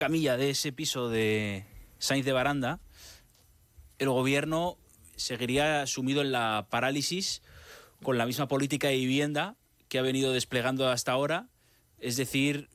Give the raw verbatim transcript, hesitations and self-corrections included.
camilla de ese piso de Sáenz de Baranda, el gobierno seguiría sumido en la parálisis con la misma política de vivienda que ha venido desplegando hasta ahora, es decir,